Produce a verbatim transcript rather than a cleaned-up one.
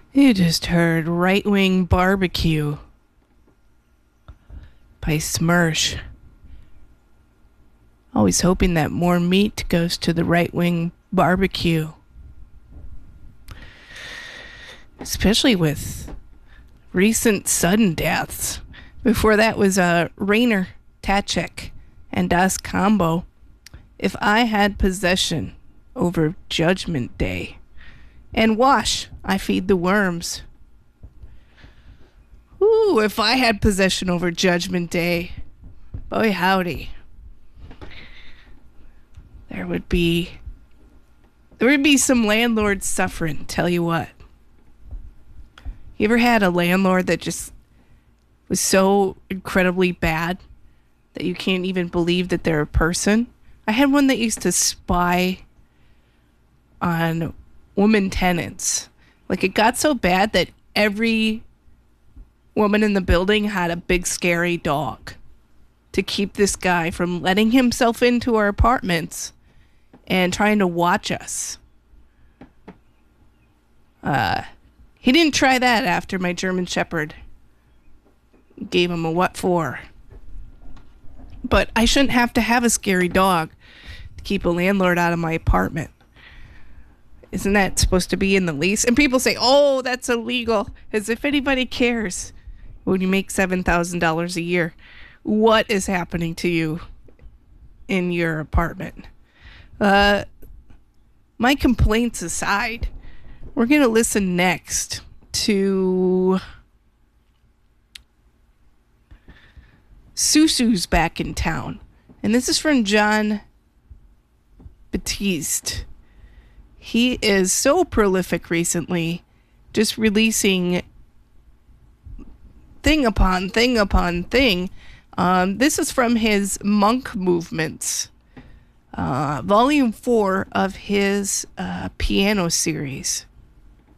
You just heard Right Wing Barbecue by Smersh. Always hoping that more meat goes to the right wing barbecue. Especially with recent sudden deaths. Before that was uh, Rainer Tachek and Das Combo. If I had possession over Judgment Day. And Wash, I feed the worms. Ooh, if I had possession over Judgment Day. Boy, howdy. There would be... There would be some landlords suffering, tell you what. You ever had a landlord that just was so incredibly bad that you can't even believe that they're a person? I had one that used to spy on woman tenants. Like, it got so bad that every woman in the building had a big scary dog to keep this guy from letting himself into our apartments and trying to watch us. Uh, he didn't try that after my German Shepherd gave him a what for. But I shouldn't have to have a scary dog to keep a landlord out of my apartment. Isn't that supposed to be in the lease? And people say, oh, that's illegal. As if anybody cares when you make seven thousand dollars a year. What is happening to you in your apartment? Uh, my complaints aside, we're going to listen next to Susu's Back in Town. And this is from Jon Batiste. He is so prolific recently, just releasing thing upon thing upon thing. Um, this is from his Monk Movements, uh, volume four of his uh, piano series.